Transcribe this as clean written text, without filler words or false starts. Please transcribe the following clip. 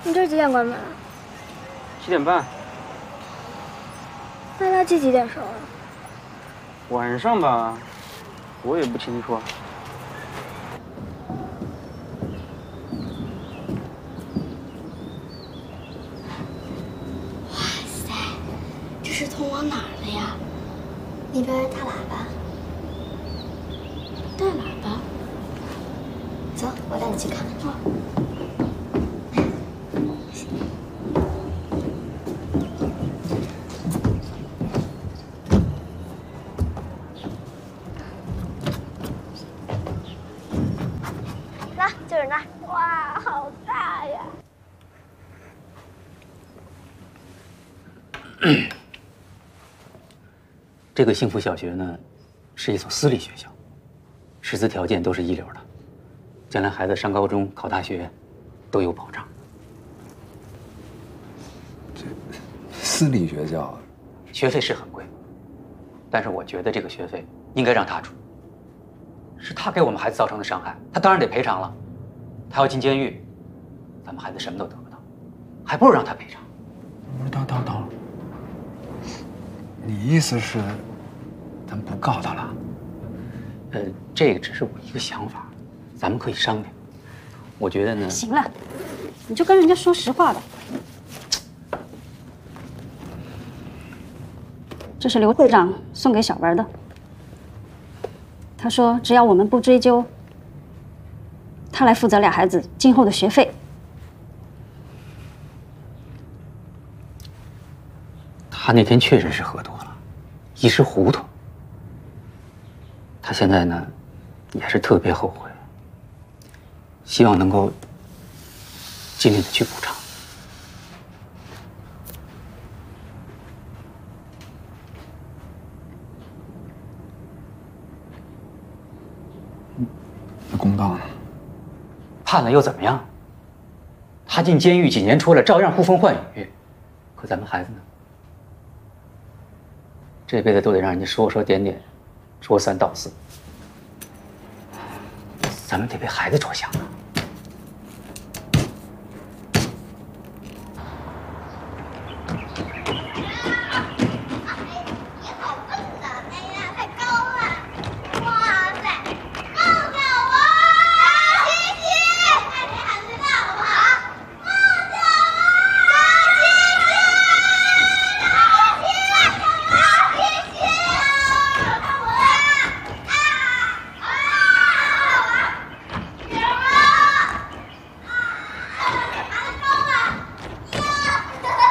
你这几点关门啊 7点半。 那垃圾几点收啊？ 晚上吧，我也不清楚。 哇塞，这是通往哪儿的呀？那边大喇叭。大喇叭？走，我带你去看。哦。那就是那儿。哇，好大呀！ 这个幸福小学呢，是一所私立学校，师资条件都是一流的，将来孩子上高中、考大学都有保障。 这私立学校， 学费是很贵，但是我觉得这个学费应该让他出。是他给我们孩子造成的伤害，他当然得赔偿了。他要进监狱，咱们孩子什么都得不到，还不如让他赔偿。 不是，等，你意思是，咱不告他了？ 这个只是我一个想法，咱们可以商量。我觉得呢， 行了，你就跟人家说实话吧。这是刘会长送给小文的。他说，只要我们不追究，他来负责俩孩子今后的学费。 他那天确实是喝多了，一时糊涂。他现在呢，也是特别后悔，希望能够尽力的去补偿。 那公道呢？ 判了又怎么样？他进监狱几年出来，照样呼风唤雨。可咱们孩子呢？这辈子都得让人家说说点点，说三道四。咱们得为孩子着想啊！